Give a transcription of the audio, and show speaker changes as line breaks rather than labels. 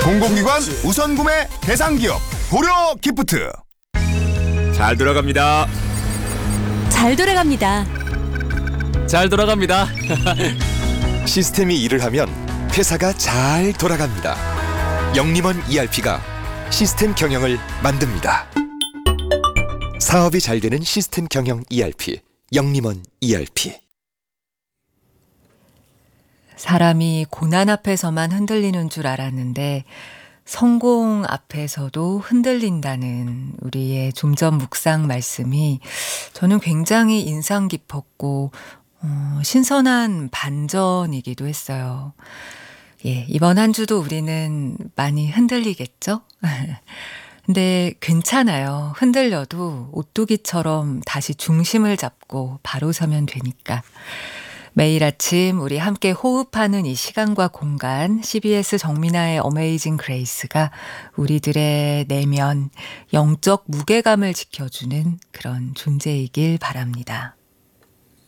공공기관 우선 구매 대상 기업 고려 기프트.
잘 돌아갑니다.
잘 돌아갑니다.
잘 돌아갑니다.
시스템이 일을 하면 회사가 잘 돌아갑니다. 영림원 ERP가 시스템 경영을 만듭니다. 사업이 잘 되는 시스템 경영 ERP, 영림원 ERP.
사람이 고난 앞에서만 흔들리는 줄 알았는데 성공 앞에서도 흔들린다는 우리의 좀 전 묵상 말씀이 저는 굉장히 인상 깊었고 신선한 반전이기도 했어요. 예, 이번 한 주도 우리는 많이 흔들리겠죠? 근데 괜찮아요. 흔들려도 오뚜기처럼 다시 중심을 잡고 바로 서면 되니까. 매일 아침 우리 함께 호흡하는 이 시간과 공간, CBS 정민아의 어메이징 그레이스가 우리들의 내면, 영적 무게감을 지켜주는 그런 존재이길 바랍니다.